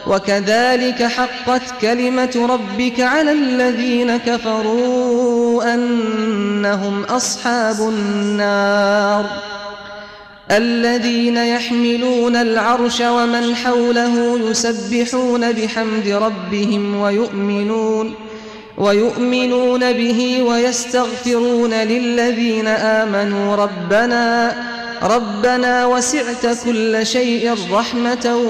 وكذلك حقت كلمة ربك على الذين كفروا أنهم أصحاب النار الذين يحملون العرش ومن حوله يسبحون بحمد ربهم ويؤمنون به ويستغفرون للذين آمنوا ربنا وسعت كل شيء رحمة